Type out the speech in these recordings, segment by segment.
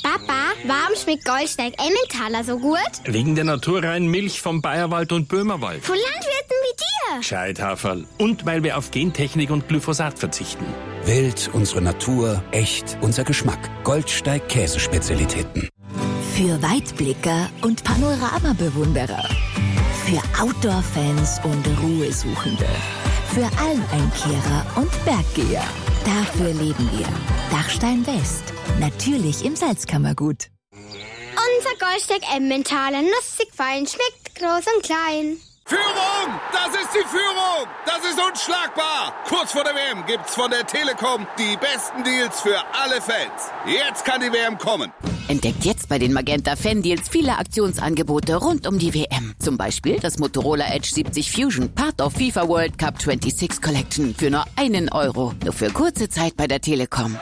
Papa, warum schmeckt Goldsteig Emmentaler so gut? Wegen der naturreinen Milch vom Bayerwald und Böhmerwald. Von Landwirten wie dir. Gescheit, Haferl. Und weil wir auf Gentechnik und Glyphosat verzichten. Wild, unsere Natur, echt, unser Geschmack. Goldsteig Käsespezialitäten. Für Weitblicker und Panoramabewunderer. Für Outdoor-Fans und Ruhesuchende. Für Almeinkehrer und Berggeher. Dafür leben wir. Dachstein West. Natürlich im Salzkammergut. Unser Goldsteig Emmentaler, nussig fein, schmeckt groß und klein. Führung! Das ist die Führung! Das ist unschlagbar! Kurz vor der WM gibt's von der Telekom die besten Deals für alle Fans. Jetzt kann die WM kommen. Entdeckt jetzt bei den Magenta Fan-Deals viele Aktionsangebote rund um die WM. Zum Beispiel das Motorola Edge 70 Fusion, Part of FIFA World Cup 26 Collection für nur €1. Nur für kurze Zeit bei der Telekom.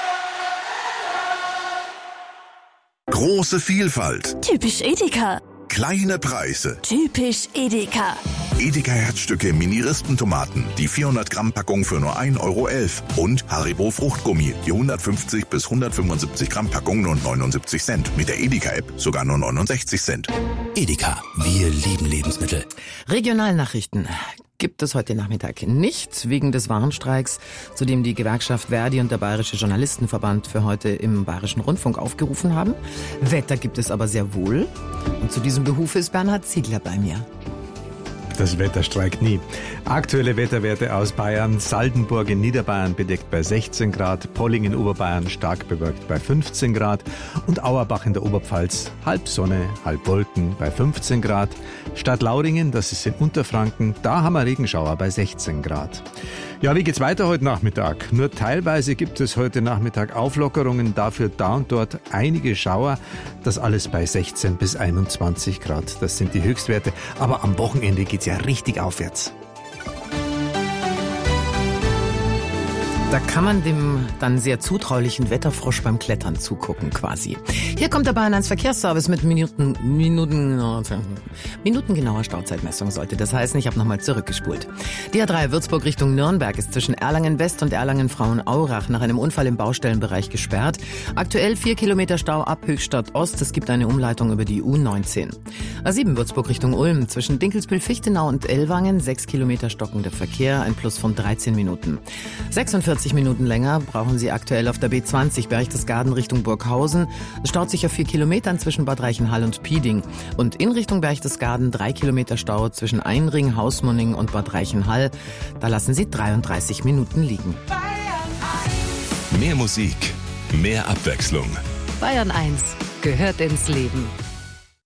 Große Vielfalt. Typisch Edeka. Kleine Preise. Typisch Edeka. Edeka Herzstücke Mini-Rispentomaten, die 400-Gramm-Packung für nur €1,11. Und Haribo Fruchtgummi, die 150 bis 175 Gramm Packung nur 79 Cent. Mit der Edeka-App sogar nur 69 Cent. Edeka, wir lieben Lebensmittel. Regionalnachrichten gibt es heute Nachmittag nicht, wegen des Warnstreiks, zu dem die Gewerkschaft Verdi und der Bayerische Journalistenverband für heute im Bayerischen Rundfunk aufgerufen haben. Wetter gibt es aber sehr wohl. Und zu diesem Behuf ist Bernhard Ziegler bei mir. Das Wetter streikt nie. Aktuelle Wetterwerte aus Bayern. Saldenburg in Niederbayern bedeckt bei 16 Grad, Polling in Oberbayern stark bewölkt bei 15 Grad und Auerbach in der Oberpfalz halb Sonne, halb Wolken bei 15 Grad. Stadt Lauringen, das ist in Unterfranken, da haben wir Regenschauer bei 16 Grad. Ja, wie geht's weiter heute Nachmittag? Nur teilweise gibt es heute Nachmittag Auflockerungen, dafür da und dort einige Schauer. Das alles bei 16 bis 21 Grad. Das sind die Höchstwerte. Aber am Wochenende geht's ja richtig aufwärts. Da kann man dem dann sehr zutraulichen Wetterfrosch beim Klettern zugucken quasi. Hier kommt der Bayern 1 Verkehrsservice mit minutengenauer Stauzeitmessung sollte das heißen. Ich habe nochmal zurückgespult. Die A3 Würzburg Richtung Nürnberg ist zwischen Erlangen West und Erlangen Frauenaurach nach einem Unfall im Baustellenbereich gesperrt. Aktuell 4 Kilometer Stau ab Höchstadt Ost. Es gibt eine Umleitung über die U19. A7 Würzburg Richtung Ulm zwischen Dinkelsbühl-Fichtenau und Ellwangen 6 Kilometer stockender Verkehr, ein Plus von 13 Minuten. 46 Minuten länger brauchen Sie aktuell auf der B20 Berchtesgaden Richtung Burghausen. Es staut sich auf 4 Kilometern zwischen Bad Reichenhall und Pieding. Und in Richtung Berchtesgaden 3 Kilometer Stau zwischen Einring, Hausmunning und Bad Reichenhall. Da lassen Sie 33 Minuten liegen. Mehr Musik, mehr Abwechslung. Bayern 1 gehört ins Leben.